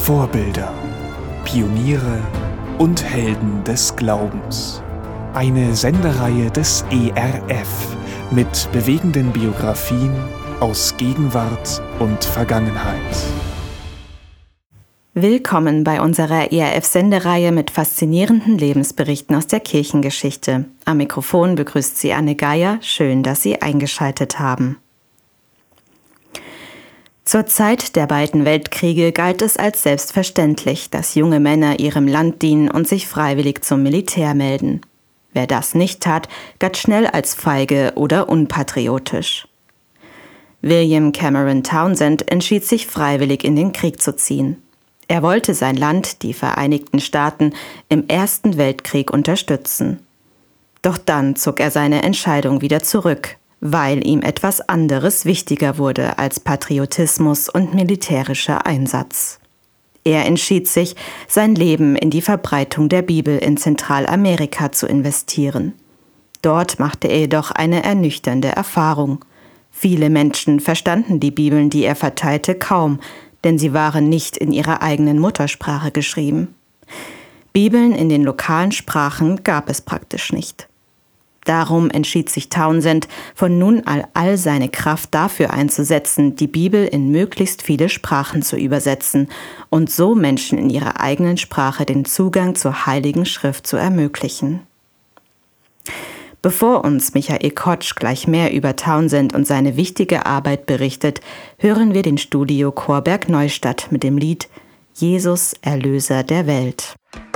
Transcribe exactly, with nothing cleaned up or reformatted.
Vorbilder, Pioniere und Helden des Glaubens. Eine Sendereihe des E R F mit bewegenden Biografien aus Gegenwart und Vergangenheit. Willkommen bei unserer E R F-Sendereihe mit faszinierenden Lebensberichten aus der Kirchengeschichte. Am Mikrofon begrüßt Sie Anne Geier. Schön, dass Sie eingeschaltet haben. Zur Zeit der beiden Weltkriege galt es als selbstverständlich, dass junge Männer ihrem Land dienen und sich freiwillig zum Militär melden. Wer das nicht tat, galt schnell als feige oder unpatriotisch. William Cameron Townsend entschied sich freiwillig in den Krieg zu ziehen. Er wollte sein Land, die Vereinigten Staaten, im Ersten Weltkrieg unterstützen. Doch dann zog er seine Entscheidung wieder zurück, weil ihm etwas anderes wichtiger wurde als Patriotismus und militärischer Einsatz. Er entschied sich, sein Leben in die Verbreitung der Bibel in Zentralamerika zu investieren. Dort machte er jedoch eine ernüchternde Erfahrung. Viele Menschen verstanden die Bibeln, die er verteilte, kaum, denn sie waren nicht in ihrer eigenen Muttersprache geschrieben. Bibeln in den lokalen Sprachen gab es praktisch nicht. Darum entschied sich Townsend, von nun an all seine Kraft dafür einzusetzen, die Bibel in möglichst viele Sprachen zu übersetzen und so Menschen in ihrer eigenen Sprache den Zugang zur Heiligen Schrift zu ermöglichen. Bevor uns Michael Kotsch gleich mehr über Townsend und seine wichtige Arbeit berichtet, hören wir den Studio Chorberg Neustadt mit dem Lied »Jesus, Erlöser der Welt«.